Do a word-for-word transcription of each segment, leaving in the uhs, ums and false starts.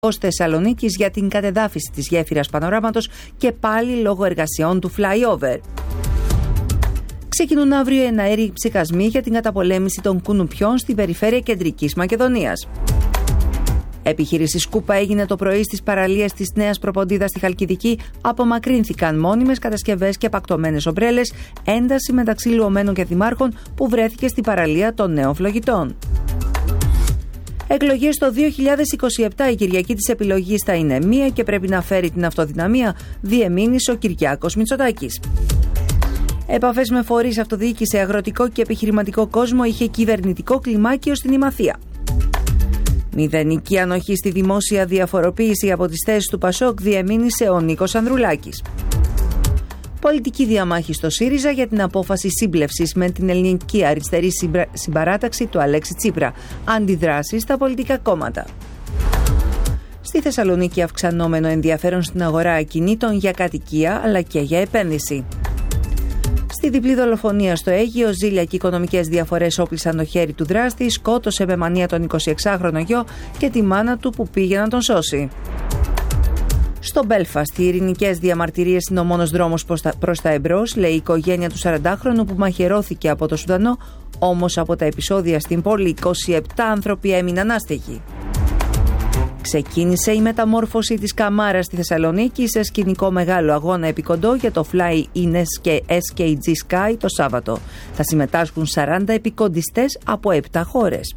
ως Θεσσαλονίκης για την κατεδάφιση της γέφυρας Πανοράματος και πάλι λόγω εργασιών του flyover. Ξεκινούν αύριο εναέριοι ψυχασμοί για την καταπολέμηση των κουνουπιών στην περιφέρεια Κεντρικής Μακεδονίας. Επιχείρηση Σκούπα έγινε το πρωί στις παραλίες της Νέας Προποντίδας στη Χαλκιδική. Απομακρύνθηκαν μόνιμες κατασκευές και πακτωμένες ομπρέλες, ένταση μεταξύ λουωμένων και δημάρχων που βρέθηκε στην παραλία των Νέων Φλογητών. Εκλογές το δύο χιλιάδες είκοσι επτά, η Κυριακή της επιλογής θα είναι μία και πρέπει να φέρει την αυτοδυναμία, διεμήνυσε ο Κυριάκος Μητσοτάκης. Επαφές με φορείς αυτοδιοίκηση, αγροτικό και επιχειρηματικό κόσμο είχε κυβερνητικό κλιμάκιο στην Ημαθία. Μηδενική ανοχή στη δημόσια διαφοροποίηση από τις θέσεις του Πασόκ, διεμήνυσε ο Νίκος Ανδρουλάκης. Πολιτική διαμάχη στο ΣΥΡΙΖΑ για την απόφαση σύμπλευσης με την ελληνική αριστερή συμπαράταξη του Αλέξη Τσίπρα. Αντιδράσεις στα πολιτικά κόμματα. Στη Θεσσαλονίκη αυξανόμενο ενδιαφέρον στην αγορά ακινήτων για κατοικία αλλά και για επένδυση. Στη διπλή δολοφονία στο Αίγυο, ζήλια και οικονομικές διαφορές όπλησαν το χέρι του δράστη, σκότωσε με μανία τον εικοσιεξάχρονο γιο και τη μάνα του που πήγε να τον σώσει. Στο Μπέλφαστ, οι ειρηνικές διαμαρτυρίες είναι ο μόνος δρόμος προς τα εμπρός, λέει η οικογένεια του σαραντάχρονου που μαχαιρώθηκε από το Σουδανό, όμως από τα επεισόδια στην πόλη είκοσι επτά άνθρωποι έμειναν άστεγοι. Ξεκίνησε η μεταμόρφωση της Καμάρας στη Θεσσαλονίκη σε σκηνικό μεγάλο αγώνα επικοντό για το Fly In ες κέι τζι Sky το Σάββατο. Θα συμμετάσχουν σαράντα επικοντιστές από επτά χώρες.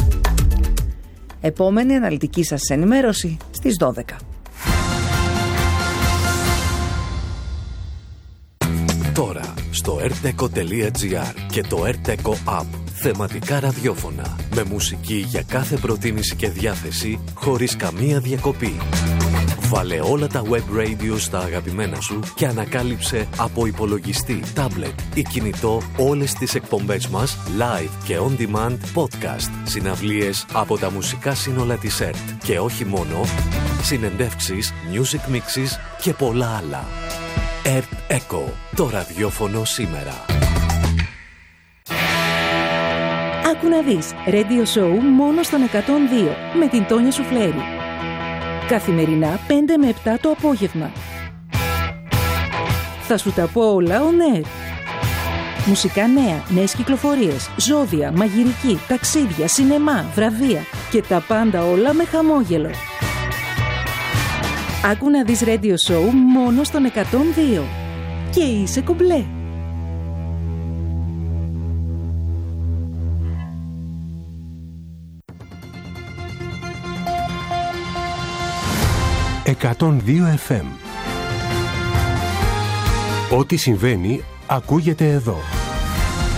Επόμενη αναλυτική σας ενημέρωση στις δώδεκα. Τώρα στο ερτεκο τελεία τζι άρ και το ερτεκο App. Θεματικά ραδιόφωνα με μουσική για κάθε προτίμηση και διάθεση χωρίς καμία διακοπή. Βάλε όλα τα web radio στα αγαπημένα σου και ανακάλυψε από υπολογιστή, τάμπλετ ή κινητό όλες τις εκπομπές μας live και on demand podcast, συναυλίες από τα μουσικά σύνολα της ΕΡΤ και όχι μόνο, συνεντεύξεις, music mixes και πολλά άλλα. ΕΡΤ Echo, το ραδιόφωνο σήμερα. Άκου να δεις, radio show μόνο στον εκατόν δύο με την Τόνια Σουφλέρη. Καθημερινά πέντε με επτά το απόγευμα. Θα σου τα πω όλα on air. Μουσικά νέα, νέες κυκλοφορίες, ζώδια, μαγειρική, ταξίδια, σινεμά, βραβεία και τα πάντα όλα με χαμόγελο. Άκου να δεις radio show μόνο στον εκατόν δύο. Και είσαι κομπλέ. εκατόν δύο εφ εμ. Ό,τι συμβαίνει ακούγεται εδώ.